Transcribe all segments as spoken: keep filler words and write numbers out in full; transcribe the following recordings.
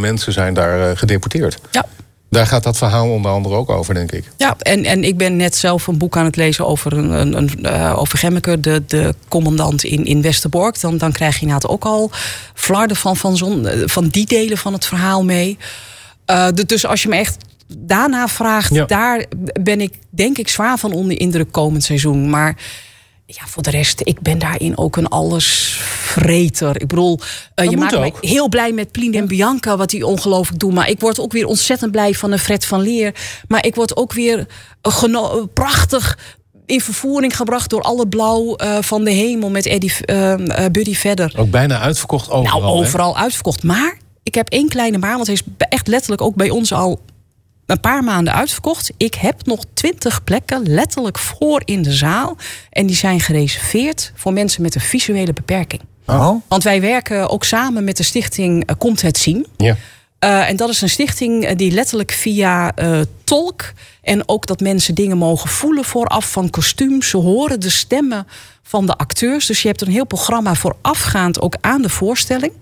mensen zijn daar uh, gedeporteerd. Ja. Daar gaat dat verhaal onder andere ook over, denk ik. Ja, en, en ik ben net zelf een boek aan het lezen over, een, een, een, uh, over Gemmeke, de, de commandant in, in Westerbork. Dan, dan krijg je inderdaad ook al flarden van, van, zon, van die delen van het verhaal mee. Uh, dus als je me echt daarna vraagt, ja. daar ben ik denk ik zwaar van onder indruk komend seizoen. Maar ja, voor de rest, ik ben daarin ook een allesvreter. Ik bedoel, uh, je maakt mij heel blij met Plien en Bianca, wat die ongelooflijk doen. Maar ik word ook weer ontzettend blij van een Fred van Leer. Maar ik word ook weer uh, geno- prachtig in vervoering gebracht door alle blauw uh, van de hemel met Eddie, uh, uh, Buddy Vedder. Ook bijna uitverkocht overal. Nou, overal hè? Uitverkocht. Maar ik heb één kleine maar, want hij is echt letterlijk ook bij ons al een paar maanden uitverkocht. Ik heb nog twintig plekken letterlijk voor in de zaal. En die zijn gereserveerd voor mensen met een visuele beperking. Oh. Want wij werken ook samen met de stichting uh, Komt het Zien. Ja. Uh, en dat is een stichting die letterlijk via uh, tolk en ook dat mensen dingen mogen voelen vooraf van kostuums. Ze horen de stemmen van de acteurs. Dus je hebt een heel programma voorafgaand ook aan de voorstelling.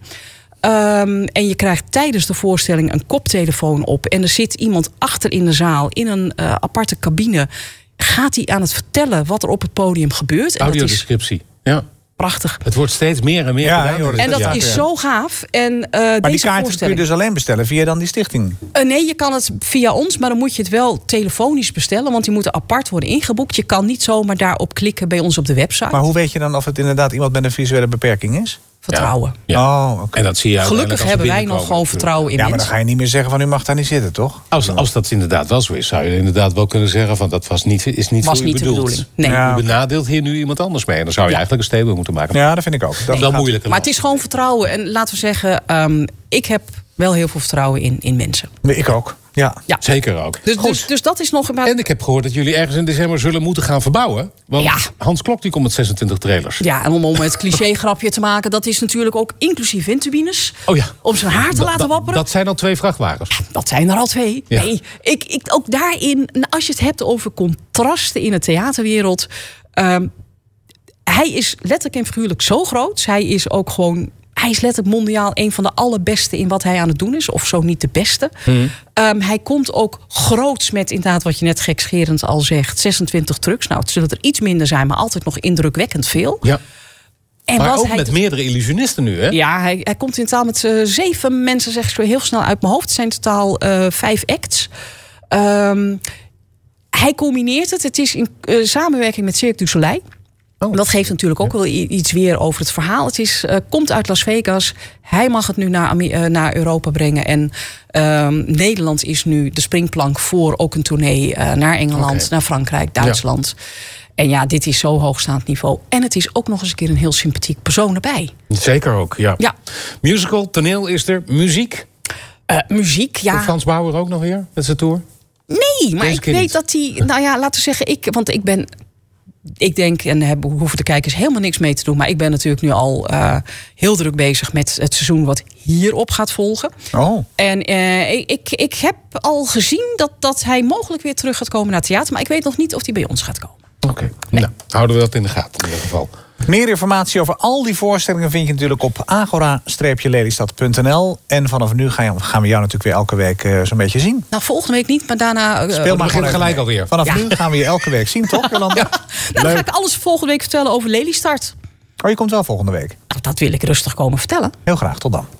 Um, en je krijgt tijdens de voorstelling een koptelefoon op. En er zit iemand achter in de zaal in een uh, aparte cabine. Gaat hij aan het vertellen wat er op het podium gebeurt. Audiodescriptie, ja. Prachtig. Het wordt steeds meer en meer ja, gedaan. Joh, en dat ja. is zo gaaf. En, uh, maar deze die kaarten kun je dus alleen bestellen via dan die stichting? Uh, nee, je kan het via ons, maar dan moet je het wel telefonisch bestellen. Want die moeten apart worden ingeboekt. Je kan niet zomaar daarop klikken bij ons op de website. Maar hoe weet je dan of het inderdaad iemand met een visuele beperking is? Vertrouwen. Ja. Ja. Oh, okay. En dat zie je gelukkig hebben wij nog gewoon vertrouwen in ja, mensen. Maar dan ga je niet meer zeggen van u mag daar niet zitten, toch? Als, als dat inderdaad wel zo is, zou je inderdaad wel kunnen zeggen van dat was niet, is niet was voor u niet bedoeld. de bedoeling. Nee. Ja. U benadeelt hier nu iemand anders mee. En dan zou je ja. eigenlijk een statement moeten maken. Ja, dat vind ik ook. Dat is wel gaat... moeilijk. Maar het is gewoon vertrouwen. En laten we zeggen, um, ik heb wel heel veel vertrouwen in, in mensen. Ik ook. Ja. Ja. Zeker ook. Dus, dus, dus dat is nog een... En ik heb gehoord dat jullie ergens in december zullen moeten gaan verbouwen. Want ja. Hans Klok die komt met zesentwintig trailers. Ja, en om, om het cliché-grapje te maken, dat is natuurlijk ook inclusief windturbines. Oh ja. Om zijn haar te da, laten da, wapperen. Dat zijn al twee vrachtwagens. Ja, dat zijn er al twee. Ja. Nee, ik, ik, ook daarin, als je het hebt over contrasten in de theaterwereld. Um, hij is letterlijk en figuurlijk zo groot. Hij is ook gewoon... Hij is letterlijk mondiaal een van de allerbeste in wat hij aan het doen is. Of zo niet de beste. Hmm. Um, hij komt ook groots met inderdaad wat je net gekscherend al zegt. zesentwintig trucks. Nou, het zullen er iets minder zijn, maar altijd nog indrukwekkend veel. Ja. En maar wat ook hij met meerdere illusionisten nu, hè? Ja, hij, hij komt in totaal met uh, zeven mensen, zeg ik zo heel snel uit mijn hoofd. Het zijn totaal uh, vijf acts. Um, hij combineert het. Het is in uh, samenwerking met Cirque du Soleil. Oh. Dat geeft natuurlijk ook wel iets weer over het verhaal. Het is, uh, komt uit Las Vegas. Hij mag het nu naar, uh, naar Europa brengen. En uh, Nederland is nu de springplank voor ook een tournee uh, naar Engeland, okay. naar Frankrijk, Duitsland. Ja. En ja, dit is zo hoogstaand niveau. En het is ook nog eens een keer een heel sympathiek persoon erbij. Zeker ook, ja. ja. Musical, toneel is er, muziek. Uh, muziek, ja. Komt Frans Bauer ook nog weer met zijn tour? Nee, maar Deze ik weet niet. dat hij... Nou ja, laten we zeggen, ik, want ik ben... Ik denk, en daar hoeven de kijkers helemaal niks mee te doen... maar ik ben natuurlijk nu al uh, heel druk bezig met het seizoen... wat hierop gaat volgen. Oh. En uh, ik, ik heb al gezien dat, dat hij mogelijk weer terug gaat komen naar het theater... maar ik weet nog niet of hij bij ons gaat komen. Oké, okay. nee. Nou, houden we dat in de gaten in ieder geval. Meer informatie over al die voorstellingen vind je natuurlijk op agora lelystad punt n l. En vanaf nu gaan we jou natuurlijk weer elke week uh, zo'n beetje zien. Nou, volgende week niet, maar daarna... Uh, Speel maar begin gelijk alweer. Vanaf ja. nu gaan we je elke week zien, toch, Jolanda? Ja. Nou, dan ga ik alles volgende week vertellen over Lelystad. Oh, je komt wel volgende week? Nou, dat wil ik rustig komen vertellen. Heel graag, tot dan.